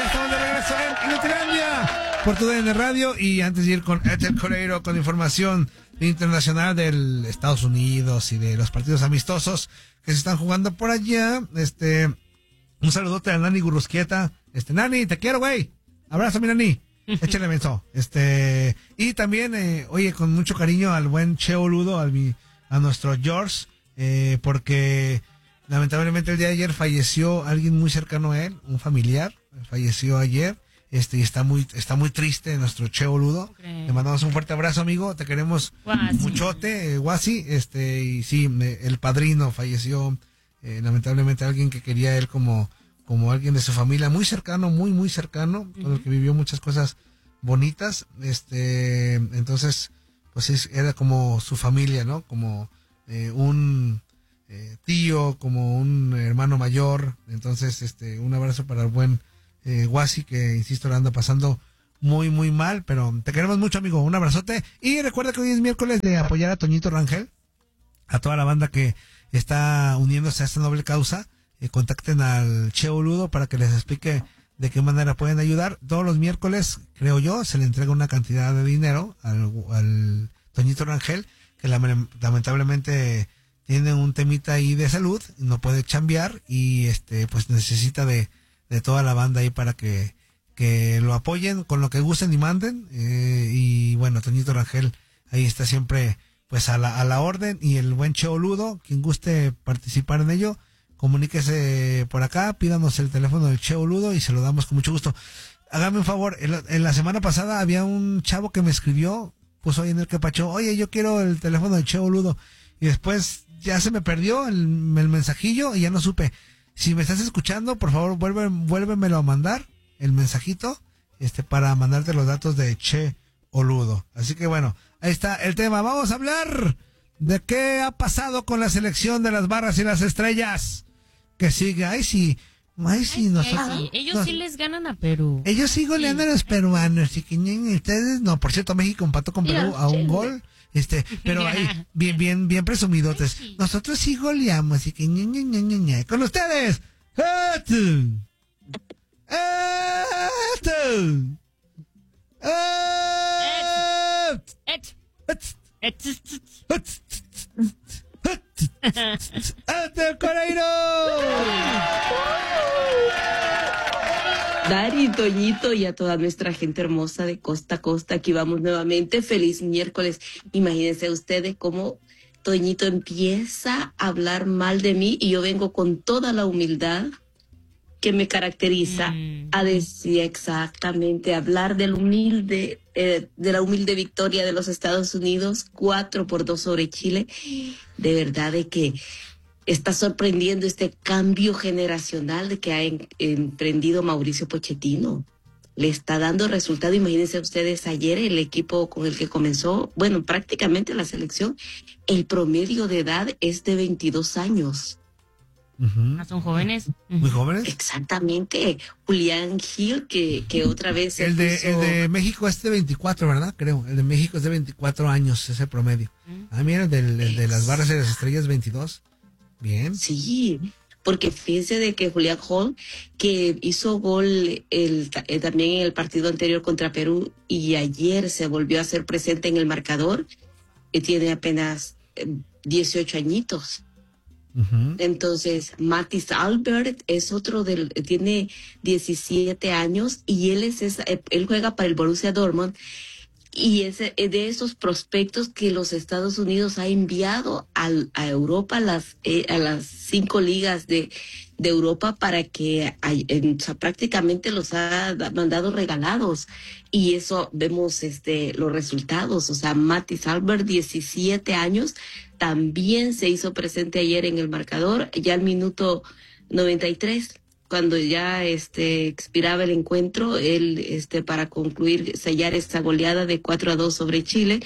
estamos de regreso en Inutilandia por tu DN Radio. Y antes de ir con Ethel Coreiro con información internacional del Estados Unidos y de los partidos amistosos que se están jugando por allá, un saludote a Nani Gurrusquieta. Nani, te quiero, güey. Abrazo, mi Nani. Échale menso. Y también, oye, con mucho cariño al buen Cheo Ludo, a nuestro George, porque lamentablemente el día de ayer falleció alguien muy cercano a él, un familiar, falleció ayer, y está muy triste nuestro Cheo Ludo. Le mandamos un fuerte abrazo, amigo, te queremos muchote, Guasi, y sí, el padrino falleció, lamentablemente alguien que quería él como alguien de su familia, muy cercano, muy cercano, con el que vivió muchas cosas bonitas, entonces, pues era como su familia, ¿no? Como un tío, como un hermano mayor. Entonces, un abrazo para el buen Guasi, que insisto, la anda pasando muy mal, pero te queremos mucho, amigo, un abrazote. Y recuerda que hoy es miércoles de apoyar a Toñito Rangel, a toda la banda que está uniéndose a esta noble causa. Contacten al Cheo Ludo para que les explique de qué manera pueden ayudar. Todos los miércoles, creo yo, se le entrega una cantidad de dinero al Toñito Rangel, que lamentablemente tiene un temita ahí de salud, no puede chambear y pues necesita de toda la banda ahí para que lo apoyen con lo que gusten y manden, y bueno, Toñito Rangel ahí está siempre pues a la orden. Y el buen Cheo Ludo, quien guste participar en ello, comuníquese por acá, pídanos el teléfono del Cheo Ludo y se lo damos con mucho gusto. Hágame un favor, en la semana pasada había un chavo que me escribió, puso ahí en el quepacho, oye, yo quiero el teléfono del Cheo Ludo, y después ya se me perdió el mensajillo y ya no supe. Si me estás escuchando, por favor, vuélvemelo a mandar, el mensajito, para mandarte los datos de Cheo Ludo. Así que bueno, ahí está el tema. Vamos a hablar de qué ha pasado con la selección de las barras y las estrellas, que sigue. Ay, sí, nosotros. Ellos sí les ganan a Perú. Ellos sí golean a los peruanos, y que ustedes no. Por cierto, México empató con Perú a un gol. Pero ahí, bien presumidotes. Nosotros sí goleamos, y que con ustedes, ¡Ethel Coreiro! Dari, Toñito y a toda nuestra gente hermosa de costa a costa, aquí vamos nuevamente. Feliz miércoles. Imagínense ustedes cómo Toñito empieza a hablar mal de mí y yo vengo con toda la humildad que me caracteriza a decir exactamente, hablar del humilde, de la humilde victoria de los Estados Unidos, 4-2 sobre Chile. De verdad de que está sorprendiendo este cambio generacional de que ha emprendido Mauricio Pochettino. Le está dando resultado. Imagínense ustedes ayer el equipo con el que comenzó, bueno, prácticamente la selección, el promedio de edad es de 22 años. Son jóvenes. Muy jóvenes. Exactamente. Julián Gil, que otra vez... El de México es de 24, ¿verdad? Creo. El de México es de 24 años, ese promedio. Mira, el de las barras y las estrellas, 22. Bien. Sí, porque fíjense de que Julián Hall, que hizo gol también en el partido anterior contra Perú y ayer se volvió a hacer presente en el marcador, tiene apenas 18 añitos. Entonces, Mathis Albert es otro tiene 17 años y él juega para el Borussia Dortmund y es de esos prospectos que los Estados Unidos ha enviado a Europa, a las 5 ligas de Europa para que o sea, prácticamente los ha mandado regalados y eso vemos los resultados. O sea, Mathis Albert, 17 años, también se hizo presente ayer en el marcador, ya al minuto 93, cuando ya expiraba el encuentro, él para concluir, sellar esta goleada de 4-2 sobre Chile,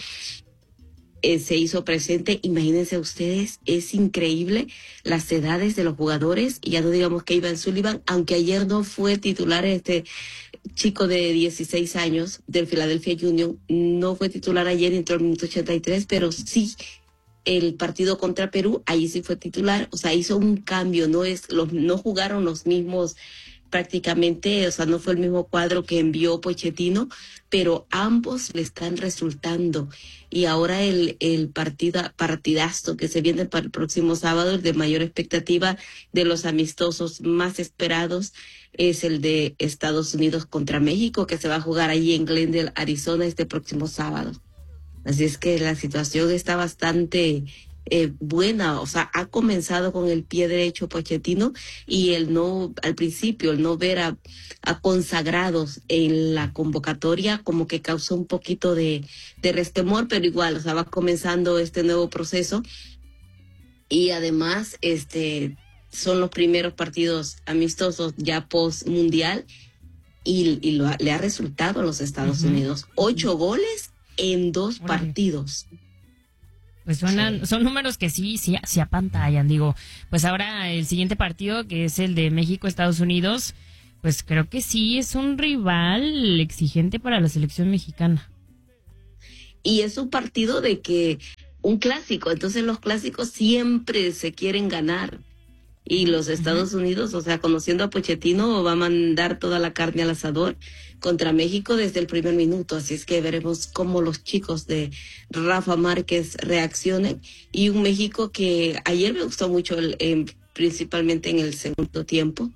se hizo presente. Imagínense ustedes, es increíble las edades de los jugadores, y ya no digamos que Ivan Sullivan, aunque ayer no fue titular, chico de 16 años del Philadelphia Union, no fue titular ayer, entró al minuto 83, pero sí, el partido contra Perú, ahí sí fue titular. O sea, hizo un cambio, no jugaron los mismos prácticamente, o sea, no fue el mismo cuadro que envió Pochettino, pero ambos le están resultando. Y ahora el partidazo que se viene para el próximo sábado, el de mayor expectativa, de los amistosos más esperados, es el de Estados Unidos contra México, que se va a jugar allí en Glendale, Arizona, este próximo sábado. Así es que la situación está bastante buena, o sea, ha comenzado con el pie derecho Pochettino, y al principio, el no ver a consagrados en la convocatoria como que causó un poquito de resquemor, pero igual, o sea, va comenzando este nuevo proceso, y además, son los primeros partidos amistosos ya post mundial, y le ha resultado a los Estados Unidos 8 goles en 2 partidos. Pues son números que sí apantallan. Digo, pues ahora el siguiente partido, que es el de México-Estados Unidos, pues creo que sí es un rival exigente para la selección mexicana. Y es un partido de que un clásico, entonces los clásicos siempre se quieren ganar. Y los Estados Unidos, o sea, conociendo a Pochettino, va a mandar toda la carne al asador contra México desde el primer minuto. Así es que veremos cómo los chicos de Rafa Márquez reaccionen. Y un México que ayer me gustó mucho, principalmente en el segundo tiempo.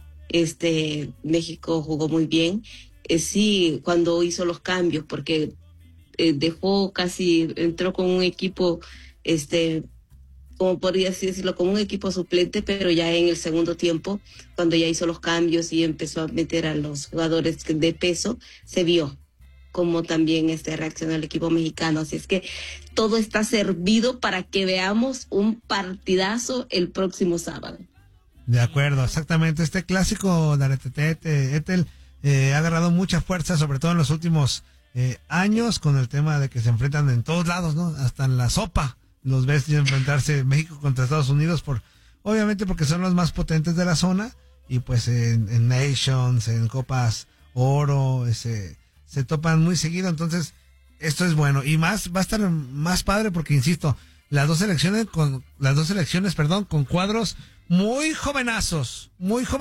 México jugó muy bien. Sí, cuando hizo los cambios, porque entró con un equipo, como podría así decirlo, como un equipo suplente, pero ya en el segundo tiempo, cuando ya hizo los cambios y empezó a meter a los jugadores de peso, se vio cómo también reaccionó el equipo mexicano. Así es que todo está servido para que veamos un partidazo el próximo sábado. De acuerdo, exactamente. Este clásico de Etel ha agarrado mucha fuerza, sobre todo en los últimos años, con el tema de que se enfrentan en todos lados, ¿no? Hasta en la sopa los ves enfrentarse México contra Estados Unidos, obviamente porque son los más potentes de la zona, y pues en Nations, en Copas Oro, se topan muy seguido. Entonces esto es bueno, y va a estar más padre porque, insisto, las dos selecciones con cuadros muy jovenazos.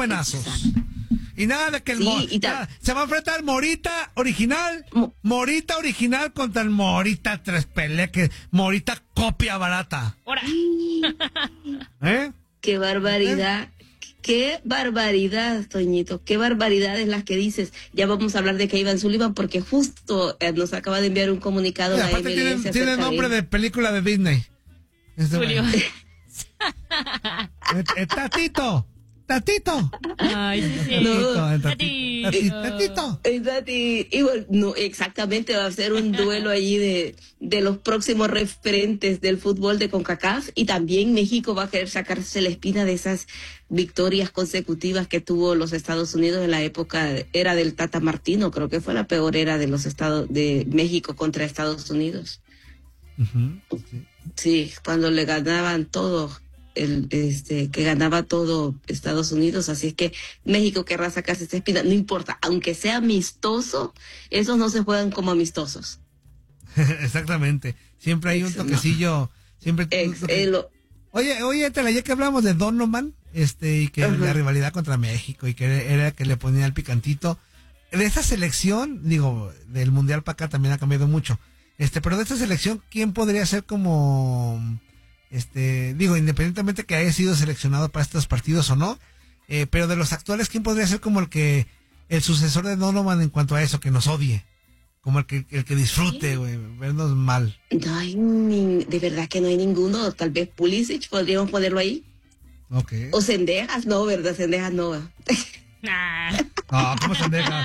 Y nada de que se va a enfrentar Morita original contra el Morita Tres Peleques, Morita copia barata. ¡Hora! ¡Qué barbaridad! ¡Qué barbaridad, Toñito! ¡Qué barbaridades las que dices! Ya vamos a hablar de Kevin Sullivan, porque justo nos acaba de enviar un comunicado a la MLS. Tiene nombre de película de Disney. Julio. Tatito. Ay, sí. Tatito. Igual, no, exactamente, va a ser un duelo allí de los próximos referentes del fútbol de CONCACAF, y también México va a querer sacarse la espina de esas victorias consecutivas que tuvo los Estados Unidos en la era del Tata Martino. Creo que fue la peor era de México contra Estados Unidos. Sí, cuando le ganaban todo. Que ganaba todo Estados Unidos. Así es que México querrá sacarse esta espina, no importa, aunque sea amistoso, esos no se juegan como amistosos. Exactamente, siempre hay un toquecillo, Oye, ya que hablamos de Donovan, y que la rivalidad contra México, y que era que le ponía el picantito de esa selección, digo, del mundial para acá también ha cambiado mucho, pero de esta selección, ¿quién podría ser como independientemente que haya sido seleccionado para estos partidos o no, pero de los actuales, ¿quién podría ser como el sucesor de Donovan en cuanto a eso, que nos odie? Como el que disfrute, güey, vernos mal. No hay de verdad que no hay ninguno. Tal vez Pulisic, podríamos ponerlo ahí. Okay. O Cendejas, no, ¿verdad? Cendejas no. ¿Cómo Cendejas?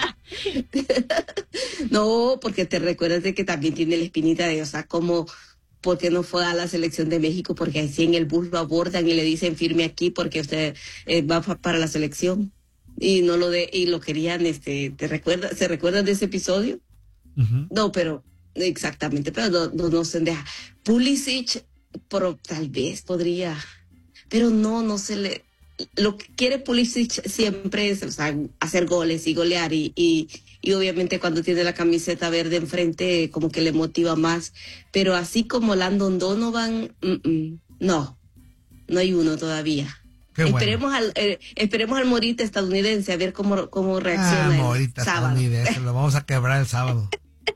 No, porque te recuerdas de que también tiene la espinita de, o sea, como... ¿Por qué no fue a la selección de México? Porque así en el bus lo abordan y le dicen firme aquí porque usted va para la selección. Y y lo querían, ¿se recuerdan de ese episodio? Uh-huh. No, pero, exactamente, pero no se deja. Pulisic, tal vez podría, pero no se le... Lo que quiere Pulisic siempre es, o sea, hacer goles y golear, y obviamente cuando tiene la camiseta verde enfrente como que le motiva más, pero así como Landon Donovan, no hay uno todavía. Qué Esperemos bueno. esperemos al Morita estadounidense a ver cómo reacciona el Morita sábado. estadounidense, lo vamos a quebrar el sábado.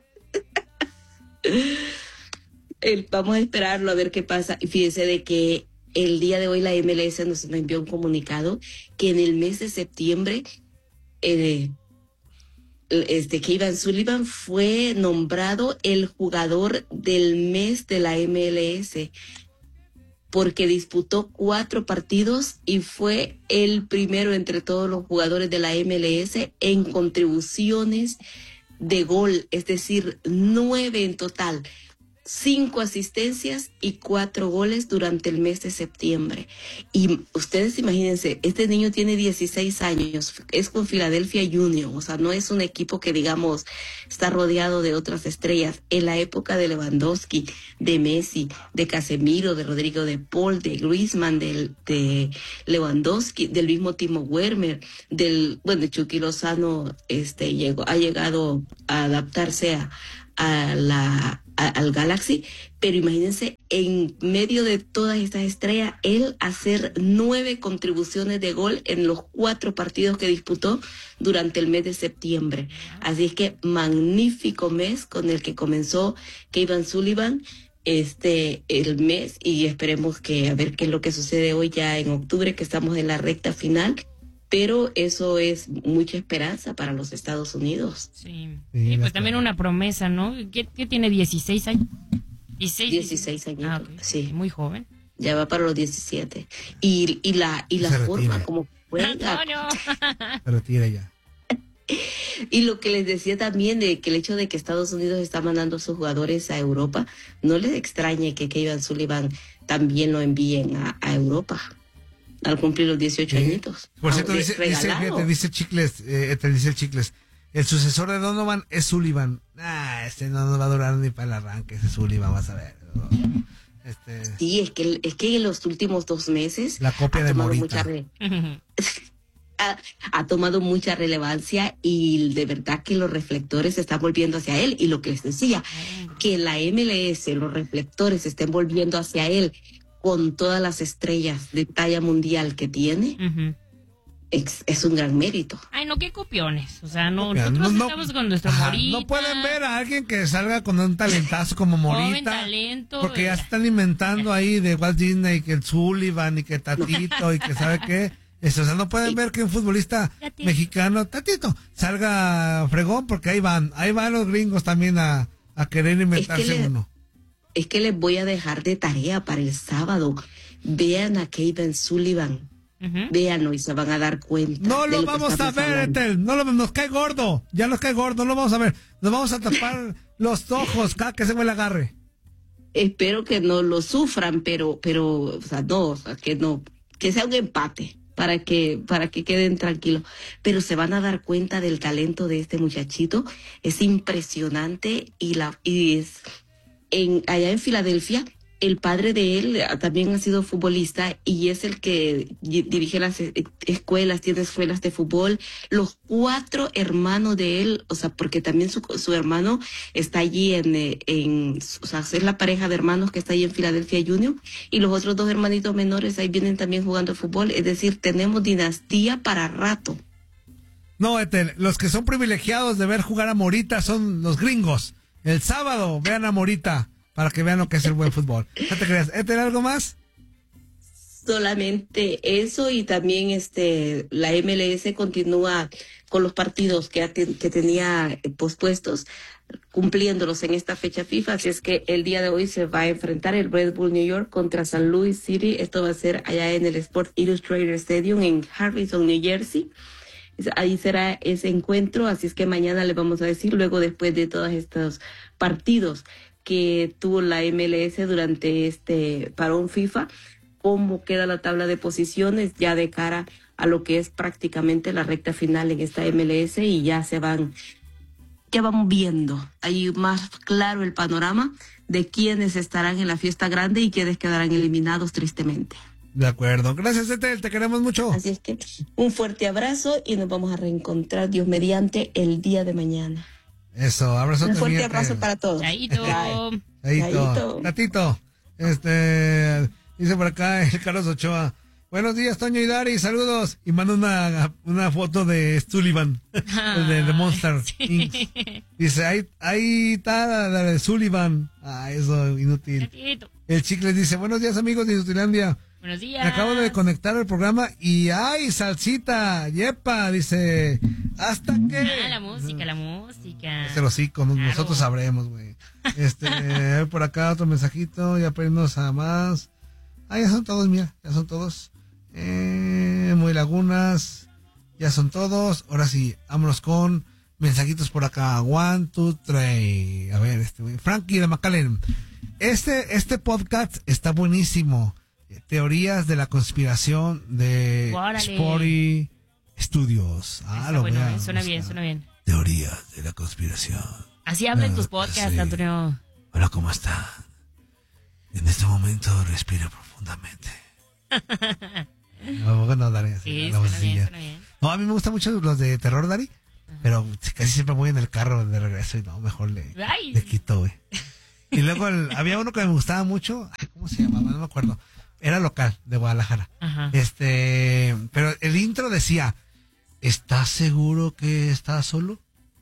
Vamos a esperarlo a ver qué pasa. Y fíjese de que el día de hoy la MLS nos envió un comunicado que en el mes de septiembre Kevin Sullivan fue nombrado el jugador del mes de la MLS porque disputó 4 partidos y fue el primero entre todos los jugadores de la MLS en contribuciones de gol, es decir, 9 en total. 5 asistencias y 4 goles durante el mes de septiembre. Y ustedes imagínense, este niño tiene 16 años, es con Philadelphia Union, o sea, no es un equipo que, digamos, está rodeado de otras estrellas. En la época de Lewandowski, de Messi, de Casemiro, de Rodrigo de Paul, de Griezmann, de Lewandowski, del mismo Timo Werner, Chucky Lozano ha llegado a adaptarse al Galaxy, pero imagínense, en medio de todas estas estrellas, él hacer 9 contribuciones de gol en los 4 partidos que disputó durante el mes de septiembre. Así es que magnífico mes con el que comenzó Kevin Sullivan el mes, y esperemos a ver qué es lo que sucede hoy ya en octubre, que estamos en la recta final. Pero eso es mucha esperanza para los Estados Unidos. Sí, pues también una promesa, ¿no? ¿Qué tiene? 16 años. 16 años, okay. Sí. Muy joven. Ya va para los 17. Y la forma como juega. ¡Antonio! Se retira ya. Y lo que les decía también, de que el hecho de que Estados Unidos está mandando a sus jugadores a Europa, no les extrañe que Kevin Sullivan también lo envíen a Europa al cumplir los 18 añitos. Por cierto, dice Chicles, dice el Chicles, el sucesor de Donovan es Sullivan. No nos va a durar ni para el arranque, ese Sullivan, vas a ver. Sí, es que en los últimos 2 meses la copia de Morita ha tomado mucha relevancia, y de verdad que los reflectores se están volviendo hacia él. Y lo que les decía, que la MLS, los reflectores se estén volviendo hacia él con todas las estrellas de talla mundial que tiene, es un gran mérito. Ay, no, qué copiones. O sea, nosotros estamos con nuestro Morita. No pueden ver a alguien que salga con un talentazo como Morita. Joven talento. Porque ya están inventando ahí de Walt Disney, que el Sullivan y que Tatito y que sabe qué. O sea, no pueden ver que un futbolista mexicano, Tatito, salga fregón, porque ahí van los gringos también a querer inventarse uno. Es que les voy a dejar de tarea para el sábado. Vean a Kevin Sullivan. Véanlo y se van a dar cuenta. No lo vamos a ver, Ethel. Nos cae gordo. Ya nos cae gordo, no lo vamos a ver. Nos vamos a tapar los ojos cada que se me le agarre. Espero que no lo sufran, pero, o sea, que no, que sea un empate para que queden tranquilos. Pero se van a dar cuenta del talento de este muchachito. Es impresionante, allá en Filadelfia, el padre de él también ha sido futbolista y es el que dirige las escuelas, tiene escuelas de fútbol. Los 4 hermanos de él, o sea, porque también su hermano está allí o sea, es la pareja de hermanos que está allí en Philadelphia Union, y los otros 2 hermanitos menores ahí vienen también jugando fútbol. Es decir, tenemos dinastía para rato. No, Ethel, los que son privilegiados de ver jugar a Morita son los gringos. El sábado vean a Morita para que vean lo que es el buen fútbol. No te creas. ¿Ethel, algo más? Solamente eso, y también la MLS continúa con los partidos que tenía pospuestos, cumpliéndolos en esta fecha FIFA. Así es que el día de hoy se va a enfrentar el Red Bull New York contra San Luis City. Esto va a ser allá en el Sports Illustrated Stadium en Harrison, New Jersey. Ahí será ese encuentro, así es que mañana le vamos a decir, después de todos estos partidos que tuvo la MLS durante este parón FIFA, cómo queda la tabla de posiciones ya de cara a lo que es prácticamente la recta final en esta MLS, y ya van viendo ahí más claro el panorama de quiénes estarán en la fiesta grande y quiénes quedarán eliminados tristemente. De acuerdo. Gracias, Ethel, te queremos mucho. Así es que un fuerte abrazo y nos vamos a reencontrar, Dios mediante, el día de mañana. Eso, abrazo. Un fuerte abrazo para todos. Tatito. Dice por acá el Carlos Ochoa, Buenos días, Toño y Dari, saludos. Y manda una foto de Sullivan, de Monster Inc. Dice, ahí está la de Sullivan. Eso, inútil. El Chicle dice, buenos días, amigos de Inutilandia. Buenos días. Me acabo de conectar al programa y ¡ay, salsita! ¡Yepa! Dice, ¿hasta qué? La música. Es el hocico, nosotros sabremos, güey. Por acá otro mensajito, ya para irnos a más. Ya son todos, mira, ya son todos. Muy Lagunas, ya son todos. Ahora sí, vámonos con mensajitos por acá. 1, 2, 3. A ver, Frankie de McAllen. Este podcast está buenísimo. Teorías de la conspiración de Spory Studios. Suena bien. Teorías de la conspiración. Así hablan tus podcasts, sí. Antonio. Hola, ¿cómo está? En este momento respira profundamente. No, Dari, sí, suena bien. No, a mí me gustan mucho los de terror, Dari, pero casi siempre voy en el carro de regreso y no, mejor le quito, güey. Y luego había uno que me gustaba mucho, ¿cómo se llamaba? No me acuerdo. Era local, de Guadalajara. Ajá. Pero el intro decía, ¿estás seguro que estás solo?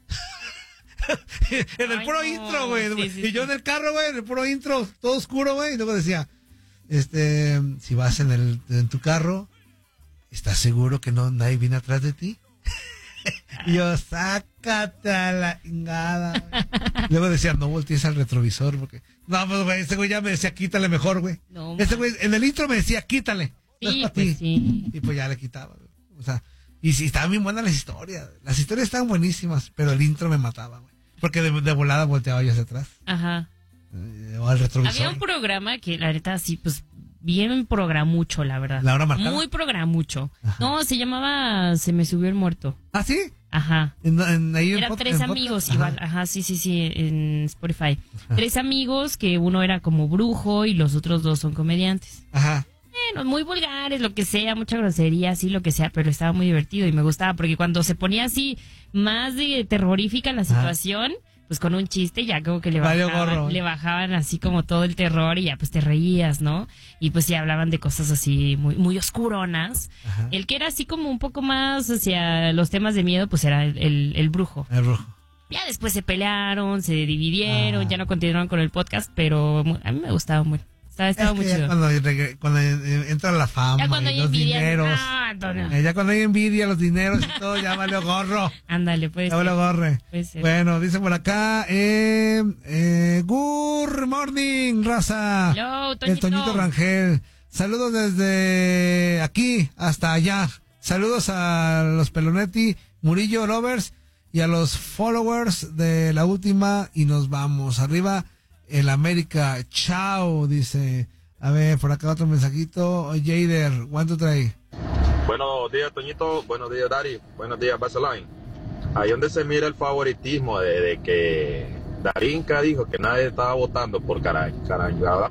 En el puro intro, güey. Sí, y yo en el carro, güey, en el puro intro, todo oscuro, güey. Y luego decía, si vas en tu carro, ¿estás seguro que nadie viene atrás de ti? Y yo, sácate a la chingada, güey. Luego decía, no voltees al retrovisor, porque... No, pues, güey, este güey ya me decía, quítale mejor, güey. No, este güey, en el intro me decía, quítale. Sí, pues sí. Y pues ya le quitaba, güey. O sea, y sí, estaban bien buenas las historias. Las historias estaban buenísimas, pero el intro me mataba, güey. Porque de volada volteaba yo hacia atrás. Ajá. O al retrovisor. Había un programa que, la neta, sí, pues... Bien programucho, la verdad. ¿La hora marcada? Muy programucho. Ajá. No, se llamaba Se me subió el muerto. ¿Ah, sí? Ajá. Eran 3 amigos igual. Ajá, sí, en Spotify. Ajá. 3 amigos que uno era como brujo y los otros 2 son comediantes. Ajá. Bueno, muy vulgares, lo que sea, mucha grosería, así, lo que sea, pero estaba muy divertido y me gustaba porque cuando se ponía así más de terrorífica la situación... Ajá. Pues con un chiste ya como que le bajaban así como todo el terror y ya pues te reías, ¿no? Y pues ya hablaban de cosas así muy, muy oscuronas. Ajá. El que era así como un poco más hacia los temas de miedo, pues era el brujo. El brujo. Ya después se pelearon, se dividieron, ya no continuaron con el podcast, pero a mí me gustaba muy. Estaba muy chido. Cuando entra la fama ya cuando y hay los envidia, dineros. Ya cuando hay envidia, los dineros y todo, ya vale gorro. Ándale, pues. Ya vale gorre. Bueno, dice por acá, good morning, raza. Hello, Toñito. El Toñito Rangel. Saludos desde aquí hasta allá. Saludos a los Pelonetti, Murillo Lovers y a los followers de La Última y nos vamos arriba. El América, chao, dice. A ver, por acá otro mensajito. Jader, 1, 2, 3. Buenos días, Toñito. Buenos días, Dari. Buenos días, Baseline. Ahí donde se mira el favoritismo de que Darinka dijo que nadie estaba votando por Carañueral.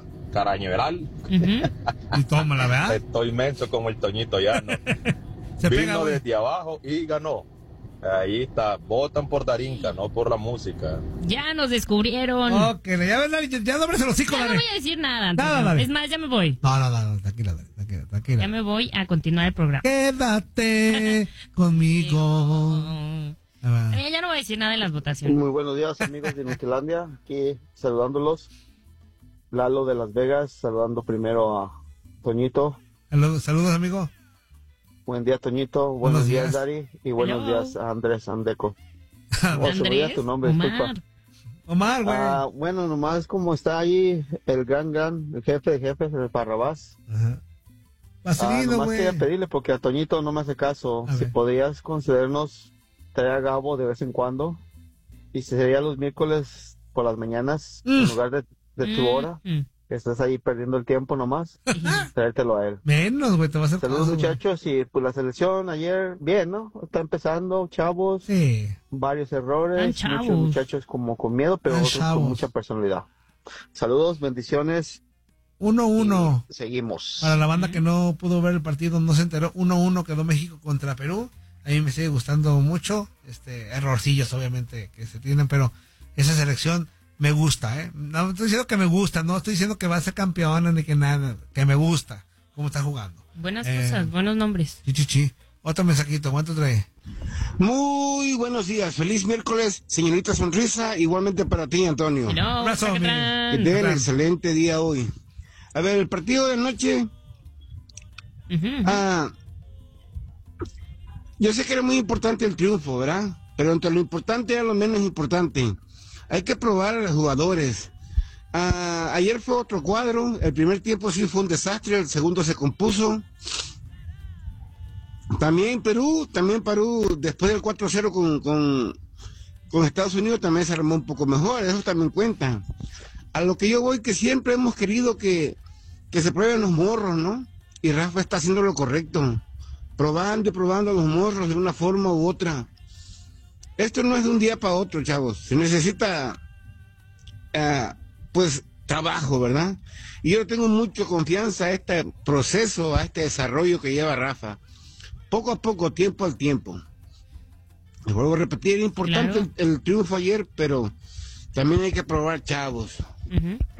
Y tómala, ¿verdad? Estoy inmenso como el Toñito ya, ¿no? Vino desde abajo y ganó. Ahí está, votan por Darinka, no por la música. Ya nos descubrieron. Ok, ya no abres el hocico, ya no voy a decir nada. Es más, ya me voy. No, tranquila. Ya me voy a continuar el programa. Quédate conmigo. Ya no voy a decir nada en las votaciones. Muy buenos días, amigos de Inutilandia, aquí saludándolos. Lalo de Las Vegas, saludando primero a Toñito. Saludos, amigo. Buen día, Toñito. Buenos días, Dari. Y buenos días a Andrés Andeco. Andrés, tu nombre, Omar, güey. Bueno, nomás como está ahí el el jefe de jefes, el Parrabás. Ajá. Vaselino, nomás güey. quería pedirle, porque a Toñito no me hace caso. Si podrías concedernos traer a Gabo de vez en cuando. Y si sería los miércoles por las mañanas, en lugar de tu hora. Estás ahí perdiendo el tiempo nomás. Traértelo a él. Menos, güey, te vas a hacer. Saludos, muchachos. Y pues la selección ayer, bien, ¿no? Está empezando, chavos. Sí. Varios errores. Muchos muchachos como con miedo, pero otros con mucha personalidad. Saludos, bendiciones. 1-1. Seguimos. Para la banda que no pudo ver el partido, no se enteró. 1-1 quedó México contra Perú. A mí me sigue gustando mucho. Errorcillos, obviamente, que se tienen, pero esa selección me gusta, ¿eh? No estoy diciendo que me gusta, no estoy diciendo que va a ser campeona ni que nada, que me gusta cómo está jugando. Buenas cosas, buenos nombres. Chichichi. Otro mensajito, ¿cuánto trae? Muy buenos días, feliz miércoles, señorita Sonrisa, igualmente para ti, Antonio. No, abrazo, que tengan un excelente día hoy. A ver, el partido de anoche, yo sé que era muy importante el triunfo, ¿verdad? Pero entre lo importante a lo menos importante, hay que probar a los jugadores. Ayer fue otro cuadro, el primer tiempo sí fue un desastre, el segundo se compuso. También Perú, después del 4-0 con Estados Unidos también se armó un poco mejor, eso también cuenta. A lo que yo voy, que siempre hemos querido que se prueben los morros, ¿no? Y Rafa está haciendo lo correcto, probando y probando los morros de una forma u otra. Esto no es de un día para otro, chavos, se necesita, pues, trabajo, ¿verdad? Y yo tengo mucha confianza a este proceso, a este desarrollo que lleva Rafa. Poco a poco, tiempo al tiempo. Les vuelvo a repetir, era importante el triunfo ayer, pero también hay que probar chavos.